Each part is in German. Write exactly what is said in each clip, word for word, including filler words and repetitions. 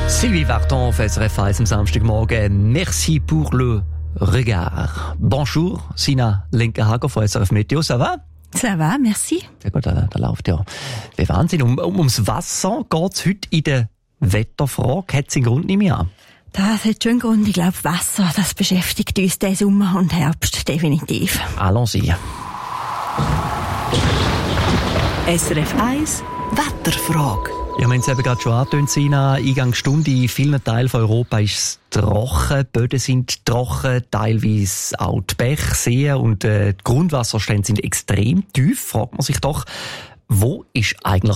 Sylvie Vartan auf S R F eins am Samstagmorgen. Merci pour le regard. Bonjour, Sina Lenker-Hager von S R F Meteo. Ça va? Ça va, merci. Sehr gut, da, da läuft ja der Wahnsinn. Um, um, ums Wasser geht es heute in der Wetterfrage. Hat es einen Grund, nehme ich an? Das hat schon einen Grund. Ich glaube, Wasser, das beschäftigt uns diesen Sommer und Herbst definitiv. Allons-y. S R F eins Wetterfrage. Ja, wir haben es eben gerade schon angetönt, Sina. Eingangsstunde in vielen Teilen von Europa ist es trocken. Die Böden sind trocken, teilweise auch die Bäche, Seen und äh, die Grundwasserstände sind extrem tief. Fragt man sich doch, wo ist eigentlich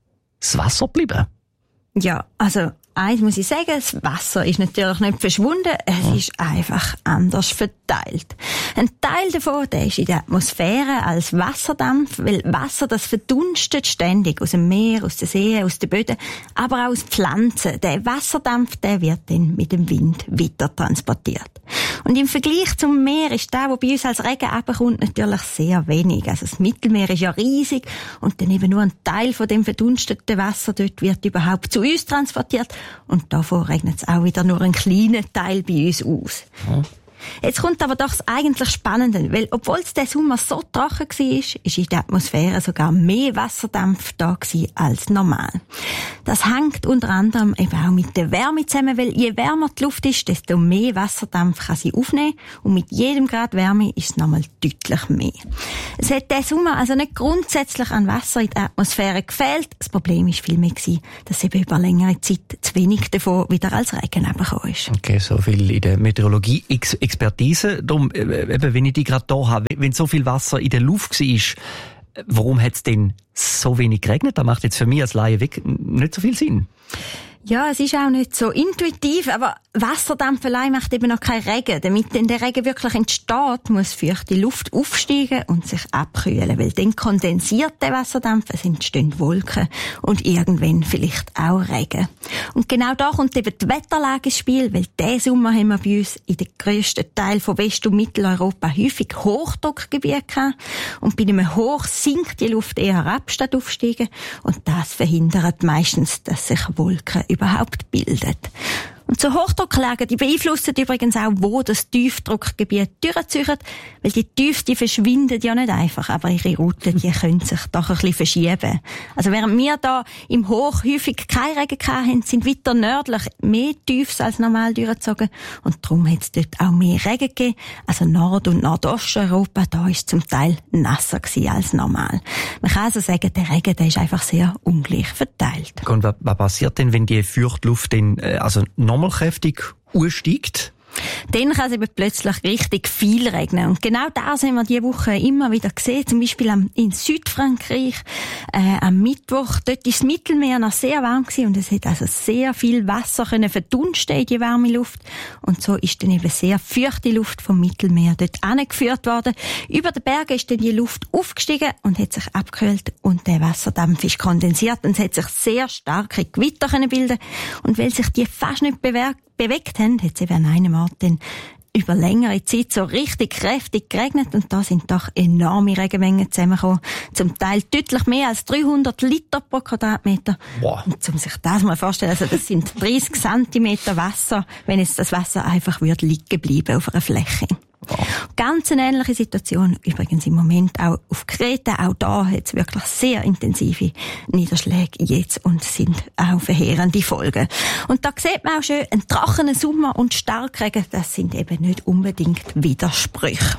das Wasser geblieben? Ja, also eins muss ich sagen, das Wasser ist natürlich nicht verschwunden, es ja. ist einfach anders verteilt. Ein Teil davon, der ist in der Atmosphäre als Wasserdampf, weil Wasser, das verdunstet ständig aus dem Meer, aus den Seen, aus den Böden, aber auch aus Pflanzen. Der Wasserdampf, der wird dann mit dem Wind weiter transportiert. Und im Vergleich zum Meer ist der, der bei uns als Regen runterkommt, natürlich sehr wenig. Also das Mittelmeer ist ja riesig und dann eben nur ein Teil von dem verdunsteten Wasser dort wird überhaupt zu uns transportiert. Und davon regnet es auch wieder nur einen kleinen Teil bei uns aus. Ja. Jetzt kommt aber doch das eigentlich Spannende, weil obwohl es diesen Sommer so trocken war, ist in der Atmosphäre sogar mehr Wasserdampf da gewesen als normal. Das hängt unter anderem eben auch mit der Wärme zusammen, weil je wärmer die Luft ist, desto mehr Wasserdampf kann sie aufnehmen und mit jedem Grad Wärme ist es nochmal deutlich mehr. Es hat diesen Sommer also nicht grundsätzlich an Wasser in der Atmosphäre gefehlt. Das Problem war vielmehr, dass eben über längere Zeit zu wenig davon wieder als Regen hergekommen ist. Okay, so viel in der Meteorologie. Expertise. Darum, eben, wenn ich die gerade da habe, wenn so viel Wasser in der Luft war, warum hat es denn so wenig geregnet? Das macht jetzt für mich als Laie weg nicht so viel Sinn. Ja, es ist auch nicht so intuitiv, aber Wasserdampf allein macht eben noch keinen Regen. Damit denn der Regen wirklich entsteht, muss feuchte Luft aufsteigen und sich abkühlen, weil dann kondensiert der Wasserdampf, es entstehen Wolken und irgendwann vielleicht auch Regen. Und genau da kommt eben die Wetterlage ins Spiel, weil diesen Sommer haben wir bei uns in den grössten Teil von West- und Mitteleuropa häufig Hochdruckgebiete gehabt. Und bei einem Hoch sinkt die Luft eher ab, statt aufsteigen. Und das verhindert meistens, dass sich Wolken überhaupt bildet. Und so Hochdrucklagen, die beeinflussen übrigens auch, wo das Tiefdruckgebiet durchzieht, weil die Tiefs, die verschwinden ja nicht einfach, aber ihre Routen, die können sich doch ein bisschen verschieben. Also während wir da im Hoch häufig keinen Regen hatten, sind weiter nördlich mehr Tiefs als normal durchgezogen und darum hat es dort auch mehr Regen gegeben. Also Nord- und Nordosteuropa, da ist es zum Teil nasser gewesen als normal. Man kann also sagen, der Regen, der ist einfach sehr ungleich verteilt. Und was, was passiert denn, wenn die Feuchtluft dann, also nochmal kräftig ansteigt? Dann kann es eben plötzlich richtig viel regnen. Und genau das haben wir diese Woche immer wieder gesehen. Zum Beispiel am, in Südfrankreich, äh, am Mittwoch. Dort ist das Mittelmeer noch sehr warm gewesen und es hat also sehr viel Wasser können verdunsten in die warme Luft. Und so ist dann eben sehr feuchte Luft vom Mittelmeer dort angeführt worden. Über den Bergen ist dann die Luft aufgestiegen und hat sich abgekühlt und der Wasserdampf ist kondensiert und es hat sich sehr starke Gewitter können bilden. Und weil sich die fast nicht bewegt, bewegt haben, hat es eben an einem Ort dann über längere Zeit so richtig kräftig geregnet und da sind doch enorme Regenmengen zusammengekommen. Zum Teil deutlich mehr als dreihundert Liter pro Quadratmeter. Wow. Und um sich das mal vorstellen, also das sind dreißig Zentimeter Wasser, wenn jetzt das Wasser einfach würde liegen bleiben auf einer Fläche. Wow. Ganz eine ähnliche Situation übrigens im Moment auch auf Kreta. Auch da hat es wirklich sehr intensive Niederschläge jetzt und sind auch verheerende Folgen. Und da sieht man auch schön, ein trockener Sommer und Starkregen, das sind eben nicht unbedingt Widersprüche.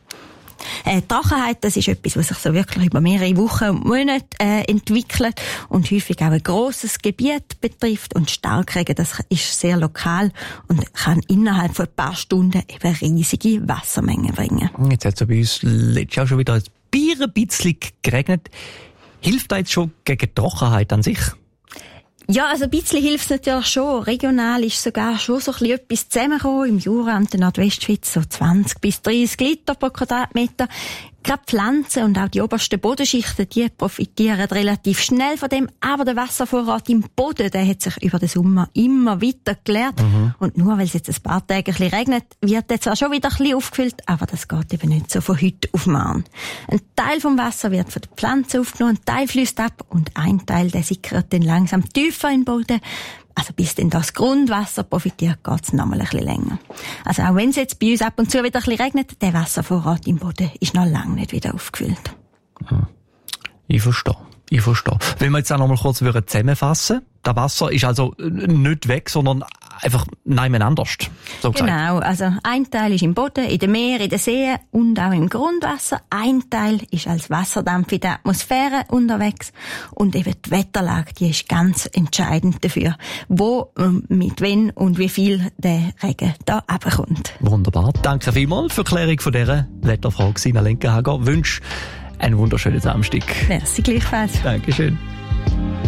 Äh, Trockenheit, das ist etwas, was sich so wirklich über mehrere Wochen und Monate äh, entwickelt und häufig auch ein grosses Gebiet betrifft. Und Starkregen, das ist sehr lokal und kann innerhalb von ein paar Stunden eben riesige Wassermengen bringen. Jetzt hat es bei uns letztes Jahr schon wieder ein bisschen geregnet. Hilft das jetzt schon gegen Trockenheit an sich? Ja, also ein bisschen hilft es natürlich schon. Regional ist sogar schon so ein bisschen etwas zusammengekommen. Im Jura und der Nordwestschweiz so zwanzig bis dreißig Liter pro Quadratmeter. Gerade Pflanzen und auch die obersten Bodenschichten, die profitieren relativ schnell von dem. Aber der Wasservorrat im Boden, der hat sich über den Sommer immer weiter geleert. Mhm. Und nur weil es jetzt ein paar Tage ein bisschen regnet, wird der zwar schon wieder ein bisschen aufgefüllt, aber das geht eben nicht so von heute auf morgen. Ein Teil vom Wasser wird von den Pflanzen aufgenommen, ein Teil fließt ab und ein Teil, der sickert dann langsam tiefer in den Boden. Also bis dann das Grundwasser profitiert, geht es noch mal ein bisschen länger. Also auch wenn es jetzt bei uns ab und zu wieder ein bisschen regnet, der Wasservorrat im Boden ist noch lange nicht wieder aufgefüllt. Hm. Ich verstehe. Ich verstehe. Wenn wir jetzt auch noch mal kurz zusammenfassen, das Wasser ist also nicht weg, sondern einfach nebeneinander. So genau, also ein Teil ist im Boden, in den Meeren, in den Seen und auch im Grundwasser. Ein Teil ist als Wasserdampf in der Atmosphäre unterwegs. Und eben die Wetterlage, die ist ganz entscheidend dafür, wo, mit wem und wie viel der Regen da runterkommt. Wunderbar. Danke vielmals für die Klärung von dieser Wetterfrage. Sina Lenkenhager wünsche einen wunderschönen Samstag. Merci gleichfalls. Dankeschön.